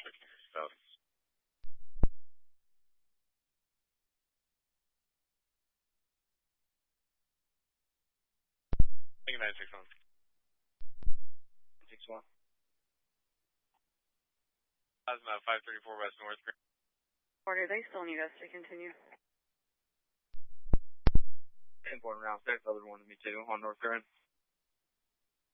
So. Thank you, 961. 961. Plasma 534 West North. Order, they still need us to continue. Important round 6, other one to me too, on North Grand.